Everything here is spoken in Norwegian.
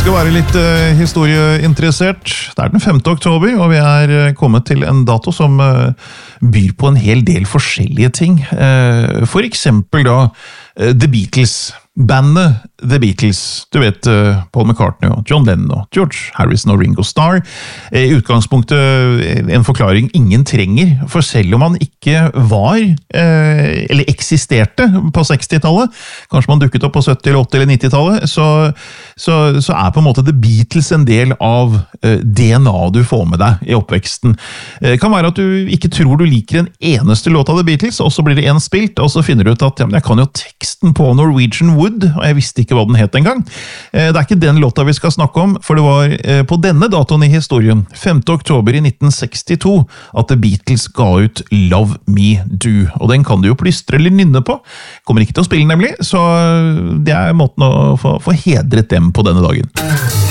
Ønsker å være litt historieinteressert. Det den 5. oktober, og vi kommet til en dato som byr på en hel del forskjellige ting. For eksempel da The Beatles. Bandet The Beatles, du vet Paul McCartney og John Lennon og George Harrison og Ringo Starr. I utgangspunktet en forklaring ingen trenger, for selv om man ikke var, eller eksisterte på 60-tallet, kanskje man dukket opp på 70-, 80- eller 90-tallet, så på en måte The Beatles en del av DNA du får med deg i oppveksten. Det kan være at du ikke tror du liker en eneste låt av The Beatles, og så blir det en spilt, og så finner du ut at ja, men jeg kan jo teksten på Norwegian Wood, og jeg visste ikke hva den het en gang. Det ikke den låta vi skal snakke om, for det var på denne datoen i historien, 5. oktober i 1962, at The Beatles ga ut Love Me Do. Og den kan du jo plystre eller nynne på. Kommer ikke til å spille nemlig, så det måten å få hedret dem på denne dagen.